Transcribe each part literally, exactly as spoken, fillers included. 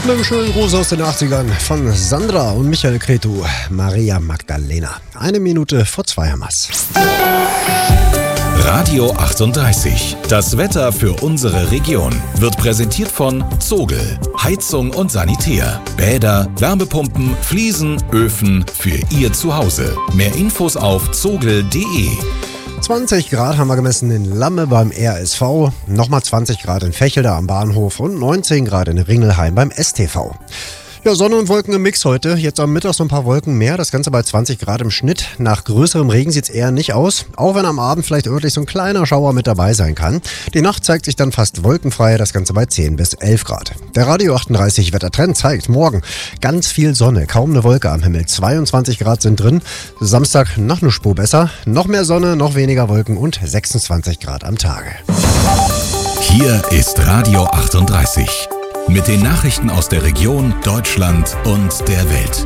Mit dem schönen Gruß aus den achtzigern von Sandra und Michael Cretu, Maria Magdalena. Eine Minute vor zwei Hamas. Radio achtunddreißig. Das Wetter für unsere Region wird präsentiert von Zogel. Heizung und Sanitär. Bäder, Wärmepumpen, Fliesen, Öfen für Ihr Zuhause. Mehr Infos auf zogel punkt de. zwanzig Grad haben wir gemessen in Lamme beim R S V, nochmal zwanzig Grad in Vechelde am Bahnhof und neunzehn Grad in Ringelheim beim S T V. Ja, Sonne und Wolken im Mix heute. Jetzt am Mittag so ein paar Wolken mehr. Das Ganze bei zwanzig Grad im Schnitt. Nach größerem Regen sieht es eher nicht aus. Auch wenn am Abend vielleicht örtlich so ein kleiner Schauer mit dabei sein kann. Die Nacht zeigt sich dann fast wolkenfrei. Das Ganze bei zehn bis elf Grad. Der Radio achtunddreißig Wettertrend zeigt morgen ganz viel Sonne. Kaum eine Wolke am Himmel. zweiundzwanzig Grad sind drin. Samstag noch eine Spur besser. Noch mehr Sonne, noch weniger Wolken und sechsundzwanzig Grad am Tage. Hier ist Radio achtunddreißig. Mit den Nachrichten aus der Region, Deutschland und der Welt.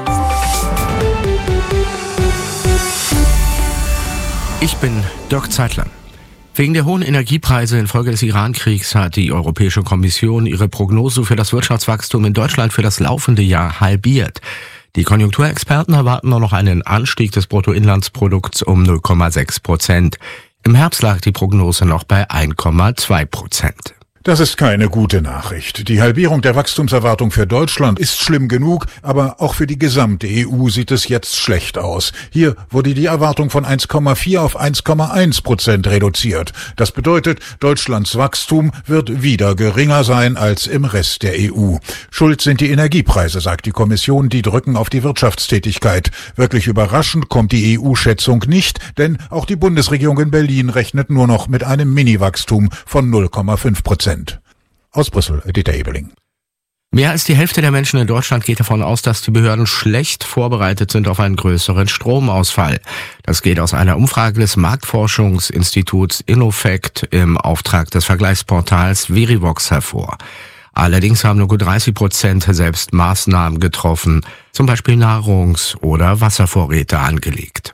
Ich bin Dirk Zeitler. Wegen der hohen Energiepreise infolge des Iran-Kriegs hat die Europäische Kommission ihre Prognose für das Wirtschaftswachstum in Deutschland für das laufende Jahr halbiert. Die Konjunkturexperten erwarten nur noch einen Anstieg des Bruttoinlandsprodukts um null Komma sechs Prozent. Im Herbst lag die Prognose noch bei eins Komma zwei Prozent. Das ist keine gute Nachricht. Die Halbierung der Wachstumserwartung für Deutschland ist schlimm genug, aber auch für die gesamte E U sieht es jetzt schlecht aus. Hier wurde die Erwartung von eins Komma vier auf eins Komma eins Prozent reduziert. Das bedeutet, Deutschlands Wachstum wird wieder geringer sein als im Rest der E U. Schuld sind die Energiepreise, sagt die Kommission, die drücken auf die Wirtschaftstätigkeit. Wirklich überraschend kommt die E U-Schätzung nicht, denn auch die Bundesregierung in Berlin rechnet nur noch mit einem Mini-Wachstum von null Komma fünf Prozent. Aus Brüssel, Dieter Ebeling. Mehr als die Hälfte der Menschen in Deutschland geht davon aus, dass die Behörden schlecht vorbereitet sind auf einen größeren Stromausfall. Das geht aus einer Umfrage des Marktforschungsinstituts Innofect im Auftrag des Vergleichsportals Verivox hervor. Allerdings haben nur gut dreißig Prozent selbst Maßnahmen getroffen, zum Beispiel Nahrungs- oder Wasservorräte angelegt.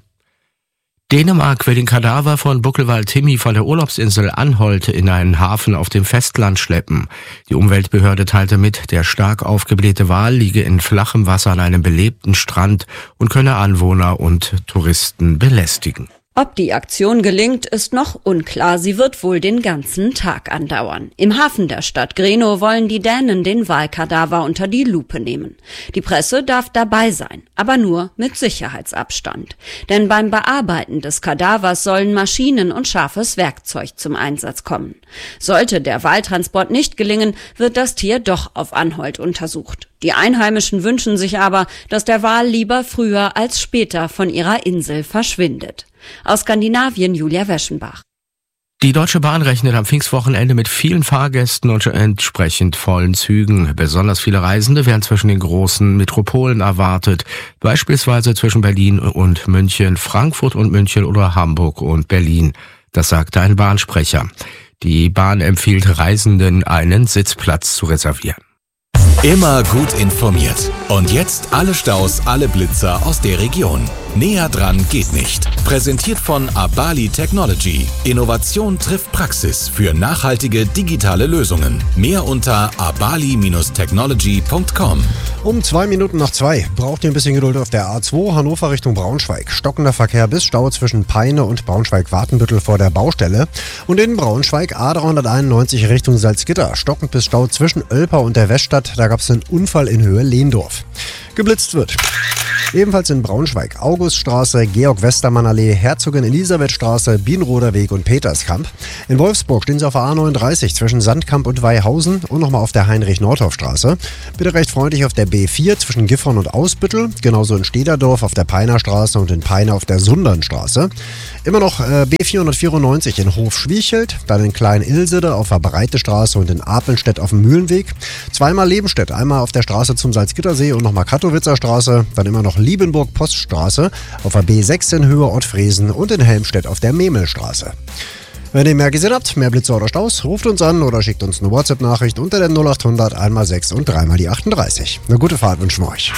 Dänemark will den Kadaver von Buckelwald Timmy von der Urlaubsinsel Anholt in einen Hafen auf dem Festland schleppen. Die Umweltbehörde teilte mit, der stark aufgeblähte Wal liege in flachem Wasser an einem belebten Strand und könne Anwohner und Touristen belästigen. Ob die Aktion gelingt, ist noch unklar. Sie wird wohl den ganzen Tag andauern. Im Hafen der Stadt Grenå wollen die Dänen den Walkadaver unter die Lupe nehmen. Die Presse darf dabei sein, aber nur mit Sicherheitsabstand. Denn beim Bearbeiten des Kadavers sollen Maschinen und scharfes Werkzeug zum Einsatz kommen. Sollte der Waltransport nicht gelingen, wird das Tier doch auf Anholt untersucht. Die Einheimischen wünschen sich aber, dass der Wal lieber früher als später von ihrer Insel verschwindet. Aus Skandinavien Julia Weschenbach. Die Deutsche Bahn rechnet am Pfingstwochenende mit vielen Fahrgästen und entsprechend vollen Zügen. Besonders viele Reisende werden zwischen den großen Metropolen erwartet, beispielsweise zwischen Berlin und München, Frankfurt und München oder Hamburg und Berlin. Das sagte ein Bahnsprecher. Die Bahn empfiehlt Reisenden, einen Sitzplatz zu reservieren. Immer gut informiert. Und jetzt alle Staus, alle Blitzer aus der Region. Näher dran geht nicht. Präsentiert von Abali Technology. Innovation trifft Praxis für nachhaltige digitale Lösungen. Mehr unter abali Bindestrich technology Punkt com. Um zwei Minuten nach zwei braucht ihr ein bisschen Geduld auf der A zwei Hannover Richtung Braunschweig. Stockender Verkehr bis Stau zwischen Peine und Braunschweig-Wartenbüttel vor der Baustelle. Und in Braunschweig A dreihunderteinundneunzig Richtung Salzgitter. Stockend bis Stau zwischen Oelper und der Weststadt. Da gab es einen Unfall in Höhe Lehndorf. Geblitzt wird. Ebenfalls in Braunschweig, Auguststraße, Georg-Westermann-Allee, Herzogin-Elisabeth-Straße, Bienroder Weg und Peterskamp. In Wolfsburg stehen sie auf der A neununddreißig zwischen Sandkamp und Weihausen und nochmal auf der Heinrich-Nordhoff-Straße. Bitte recht freundlich auf der B vier zwischen Gifhorn und Ausbüttel, genauso in Stederdorf auf der Peinerstraße und in Peine auf der Sundernstraße. Immer noch äh, B vierhundertvierundneunzig in Hof-Schwiechelt, dann in Klein-Ilsede auf der Breitestraße und in Apelstedt auf dem Mühlenweg. Zweimal Lebenstedt, einmal auf der Straße zum Salzgittersee und nochmal Katowitzer Straße, dann immer noch Liebenburg-Poststraße auf der B sechs in Höhe Ottfriesen und in Helmstedt auf der Memelstraße. Wenn ihr mehr gesehen habt, mehr Blitze oder Staus, ruft uns an oder schickt uns eine WhatsApp-Nachricht unter der null acht hundert einmal sechs und dreimal die achtunddreißig. Eine gute Fahrt wünschen wir euch.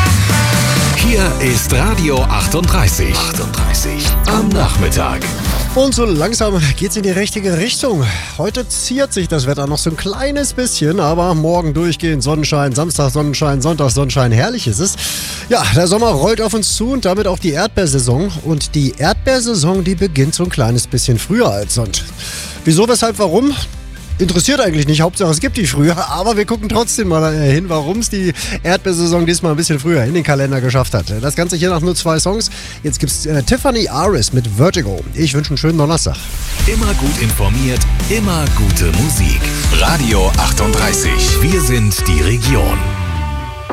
Hier ist Radio achtunddreißig. achtunddreißig am Nachmittag. Und so langsam geht's in die richtige Richtung. Heute ziert sich das Wetter noch so ein kleines bisschen, aber morgen durchgehend Sonnenschein, Samstag Sonnenschein, Sonntag Sonnenschein, herrlich ist es. Ja, der Sommer rollt auf uns zu und damit auch die Erdbeersaison. Und die Erdbeersaison, die beginnt so ein kleines bisschen früher als sonst. Wieso, weshalb, warum? Interessiert eigentlich nicht, Hauptsache es gibt die früher, aber wir gucken trotzdem mal hin, warum es die Erdbeersaison diesmal ein bisschen früher in den Kalender geschafft hat. Das Ganze hier nach nur zwei Songs. Jetzt gibt's äh, Tiffany Aris mit Vertigo. Ich wünsche einen schönen Donnerstag. Immer gut informiert, immer gute Musik. Radio achtunddreißig. Wir sind die Region.